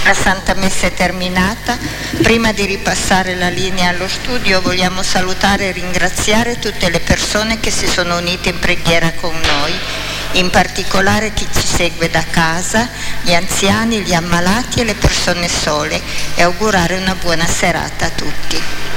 La Santa Messa è terminata. Prima di ripassare la linea allo studio vogliamo salutare e ringraziare tutte le persone che si sono unite in preghiera con noi, in particolare chi ci segue da casa, gli anziani, gli ammalati e le persone sole, e augurare una buona serata a tutti.